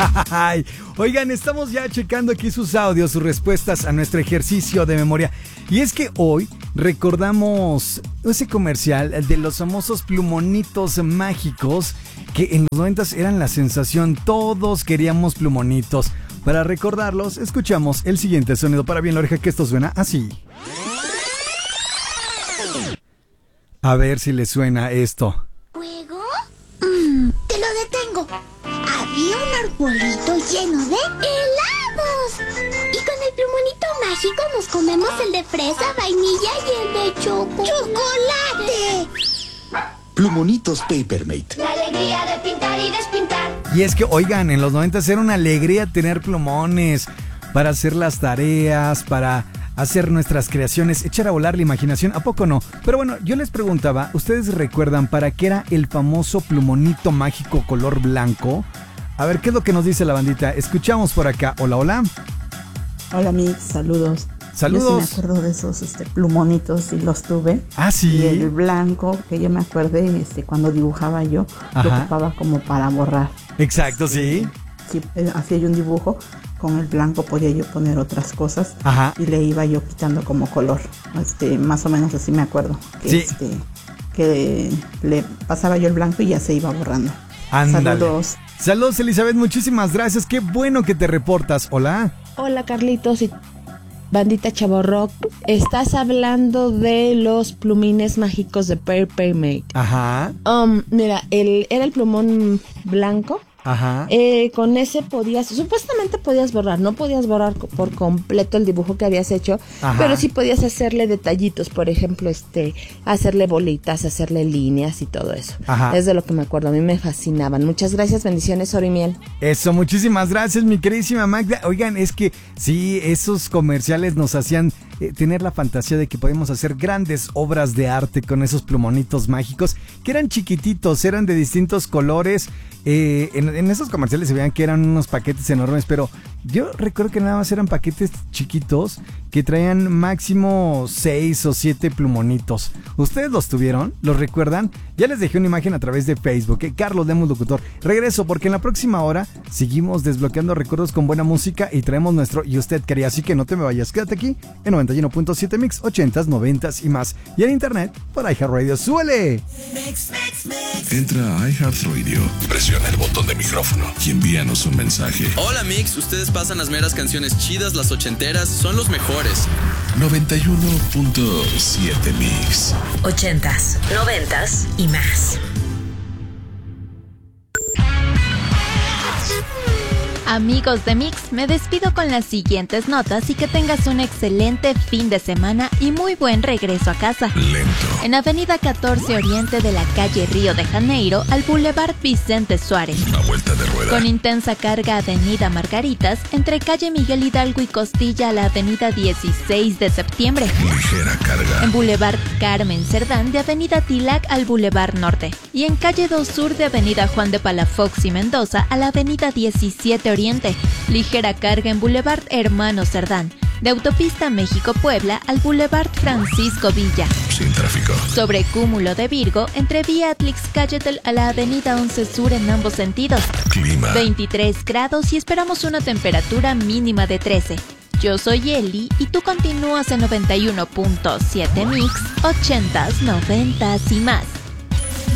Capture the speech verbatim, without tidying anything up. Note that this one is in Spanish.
Ay, oigan, estamos ya checando aquí sus audios, sus respuestas a nuestro ejercicio de memoria. Y es que hoy recordamos ese comercial de los famosos plumonitos mágicos que en los noventas eran la sensación. Todos queríamos plumonitos. Para recordarlos, escuchamos el siguiente sonido para bien la oreja, que esto suena así. A ver si le suena esto. ¿Juego? Mm, te lo detengo. Había un arbolito lleno de helados. Y con el plumonito mágico nos comemos el de fresa, vainilla y el de choco. ¡Chocolate! Plumonitos Papermate. La alegría de pintar y despintar. Y es que, oigan, en los noventas era una alegría tener plumones para hacer las tareas, para hacer nuestras creaciones, echar a volar la imaginación. ¿A poco no? Pero bueno, yo les preguntaba, ¿ustedes recuerdan para qué era el famoso plumonito mágico color blanco? A ver, ¿qué es lo que nos dice la bandita? Escuchamos por acá. Hola, hola. Hola, Mix, saludos. Saludos. Yo sí me acuerdo de esos este, plumonitos y los tuve. Ah, sí. Y el blanco, que yo me acuerde, este, cuando dibujaba yo, Ajá. lo ocupaba como para borrar. Exacto, sí. Sí, hacía yo un dibujo, con el blanco podía yo poner otras cosas. Ajá. Y le iba yo quitando como color. Este, más o menos así me acuerdo. Que, Sí. este, que le pasaba yo el blanco y ya se iba borrando. Ándale. Saludos. Saludos, Elizabeth, muchísimas gracias. Qué bueno que te reportas. Hola. Hola, Carlitos y bandita Chavorrock. Estás hablando de los plumines mágicos de Papermate. Ajá. Um, mira, el, era el plumón blanco. Ajá. Eh, con ese podías, supuestamente podías borrar, no podías borrar co- por completo el dibujo que habías hecho, Ajá. pero sí podías hacerle detallitos, por ejemplo, este, hacerle bolitas, hacerle líneas y todo eso. Ajá. Es de lo que me acuerdo, a mí me fascinaban. Muchas gracias, bendiciones, oro y miel. Eso, muchísimas gracias, mi queridísima Magda. Oigan, es que sí, esos comerciales nos hacían eh, tener la fantasía de que podíamos hacer grandes obras de arte con esos plumonitos mágicos, que eran chiquititos, eran de distintos colores. Eh, en, en esos comerciales se veían que eran unos paquetes enormes, pero yo recuerdo que nada más eran paquetes chiquitos que traían máximo seis o siete plumonitos. ¿Ustedes los tuvieron? ¿Los recuerdan? Ya les dejé una imagen a través de Facebook. ¿eh? Carlos Lemus Locutor. Regreso porque en la próxima hora seguimos desbloqueando recuerdos con buena música y traemos nuestro Y Usted Quería. Así que no te me vayas, quédate aquí en noventa y uno punto siete Mix, ochentas, noventas y más. Y en internet por iHeartRadio. ¡Súbele! Entra a iHeartRadio, presiona el botón de micrófono y envíanos un mensaje. Hola Mix, ustedes pasan las meras canciones chidas, las ochenteras, son los mejores. noventa y uno punto siete Mix. Ochentas, noventas y más. Amigos de Mix, me despido con las siguientes notas y que tengas un excelente fin de semana y muy buen regreso a casa. Lento. En Avenida catorce Oriente de la calle Río de Janeiro al Boulevard Vicente Suárez. A vuelta de rueda. Con intensa carga Avenida Margaritas entre calle Miguel Hidalgo y Costilla a la Avenida dieciséis de septiembre. Ligera carga. En Boulevard Carmen Cerdán de Avenida Tilac al Boulevard Norte. Y en calle dos Sur de Avenida Juan de Palafox y Mendoza a la Avenida diecisiete Oriente. Ligera carga en Boulevard Hermano Cerdán. De Autopista México-Puebla al Boulevard Francisco Villa. Sin tráfico. Sobre Cúmulo de Virgo entre Vía Atlix-Cayetel a la Avenida once Sur en ambos sentidos. Clima. veintitrés grados y esperamos una temperatura mínima de trece. Yo soy Eli y tú continúas en noventa y uno punto siete Mix, ochentas, noventas y más.